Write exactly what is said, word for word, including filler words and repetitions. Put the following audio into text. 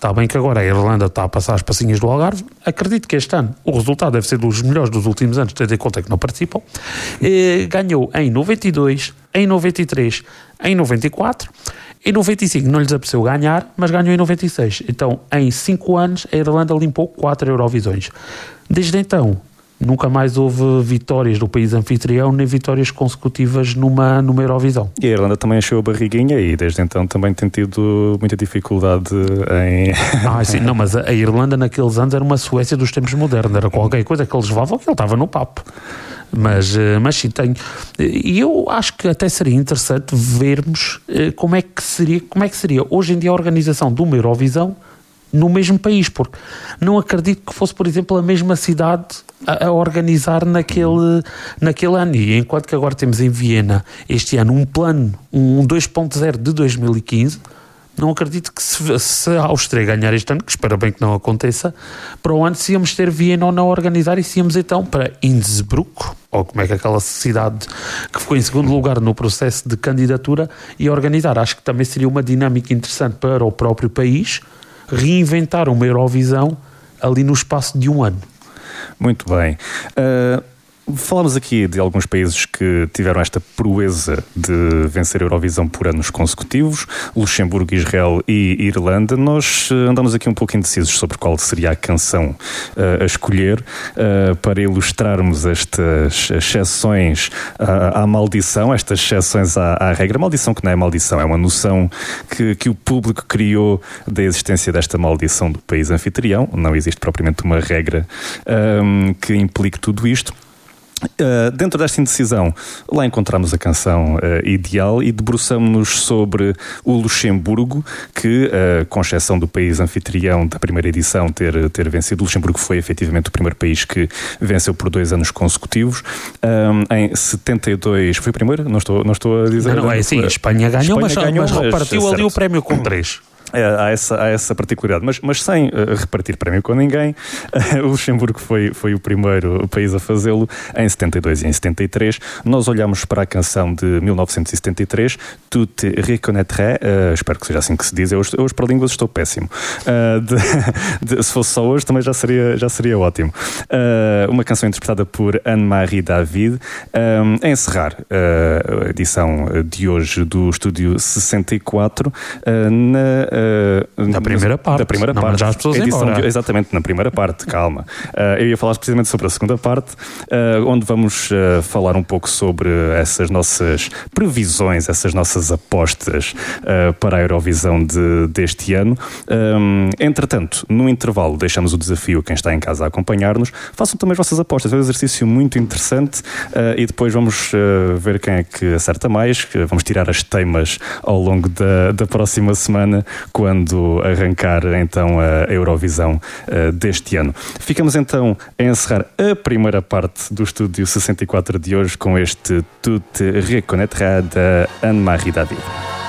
Está bem que agora a Irlanda está a passar as passinhas do Algarve. Acredito que este ano o resultado deve ser dos melhores dos últimos anos, tendo em conta que não participam. E ganhou em noventa e dois, em noventa e três, em noventa e quatro. Em noventa e cinco não lhes apeteceu ganhar, mas ganhou em noventa e seis. Então, em cinco anos, a Irlanda limpou quatro Eurovisões. Desde então, nunca mais houve vitórias do país anfitrião, nem vitórias consecutivas numa, numa Eurovisão. E a Irlanda também encheu a barriguinha e desde então também tem tido muita dificuldade em... Ah, sim, não, mas a Irlanda naqueles anos era uma Suécia dos tempos modernos, era qualquer coisa que eles levavam que ele estava no papo. Mas, mas sim, tenho. E eu acho que até seria interessante vermos como é que seria, como é que seria hoje em dia a organização de uma Eurovisão no mesmo país, porque não acredito que fosse, por exemplo, a mesma cidade a, a organizar naquele, naquele ano. E enquanto que agora temos em Viena este ano um plano, um dois ponto zero de dois mil e quinze, não acredito que se, se a Áustria ganhar este ano, que espero bem que não aconteça, para o ano se íamos ter Viena ou não a organizar e se íamos então para Innsbruck, ou como é que aquela cidade que ficou em segundo lugar no processo de candidatura, e organizar. Acho que também seria uma dinâmica interessante para o próprio país, reinventar uma Eurovisão ali no espaço de um ano. Muito bem. Uh... Falámos aqui de alguns países que tiveram esta proeza de vencer a Eurovisão por anos consecutivos, Luxemburgo, Israel e Irlanda. Nós andamos aqui um pouco indecisos sobre qual seria a canção uh, a escolher uh, para ilustrarmos estas exceções à, à maldição, estas exceções à, à regra. Maldição que não é maldição, é uma noção que, que o público criou da existência desta maldição do país anfitrião. Não existe propriamente uma regra um, que implique tudo isto. Uh, dentro desta indecisão, lá encontramos a canção uh, ideal e debruçamos-nos sobre o Luxemburgo, que, uh, com exceção do país anfitrião da primeira edição ter, ter vencido, o Luxemburgo foi efetivamente o primeiro país que venceu por dois anos consecutivos. Um, em setenta e dois, foi o primeiro? Não estou, não estou a dizer... Não, não é assim, a Espanha ganhou, Espanha mas, ganhou, mas repartiu mas, ali certo. O prémio com três. É, há, essa, há essa particularidade, mas, mas sem uh, repartir prémio com ninguém. Uh, o Luxemburgo foi, foi o primeiro país a fazê-lo em setenta e dois e em setenta e três. Nós olhamos para a canção de mil novecentos e setenta e três, Tu te reconnaîtrais, uh, espero que seja assim que se diz. Eu hoje, hoje para línguas estou péssimo. Uh, de, de, se fosse só hoje também já seria, já seria ótimo. Uh, uma canção interpretada por Anne-Marie David. Um, a encerrar uh, a edição de hoje do Estúdio sessenta e quatro uh, na Uh, da primeira parte. Da primeira não, parte. As pessoas de, exatamente, na primeira parte, calma. Uh, eu ia falar precisamente sobre a segunda parte, uh, onde vamos uh, falar um pouco sobre essas nossas previsões, essas nossas apostas uh, para a Eurovisão de, deste ano. Um, entretanto, no intervalo, deixamos o desafio a quem está em casa a acompanhar-nos. Façam também as vossas apostas. É um exercício muito interessante uh, e depois vamos uh, ver quem é que acerta mais. Vamos tirar as teimas ao longo da, da próxima semana, quando arrancar então a Eurovisão uh, deste ano. Ficamos então a encerrar a primeira parte do Estúdio sessenta e quatro de hoje com este Tu te reconnaîtras da Anne-Marie David.